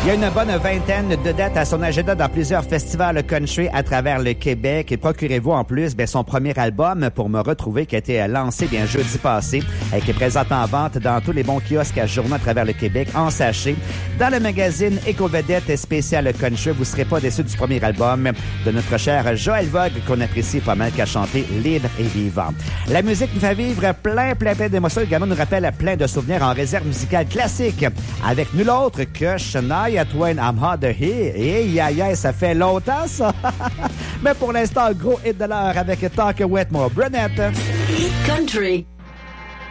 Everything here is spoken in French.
Il y a une bonne vingtaine de dates à son agenda dans plusieurs festivals country à travers le Québec. Et procurez-vous en plus son premier album Pour me retrouver qui a été lancé jeudi passé et qui est présenté en vente dans tous les bons kiosques à journaux à travers le Québec en sachet. Dans le magazine Éco-Vedette spécial country, vous ne serez pas déçus du premier album de notre cher Joël Vogue qu'on apprécie pas mal qu'à chanter Libre et Vivant. La musique nous fait vivre plein d'émotions. Également nous rappelle plein de souvenirs en réserve musicale classique avec nul autre que Shania Twain, I'm Hot to Here. Et ça fait longtemps, ça. Mais pour l'instant, gros hit de l'heure avec Talk Wetmore. Brunette. Hit Country.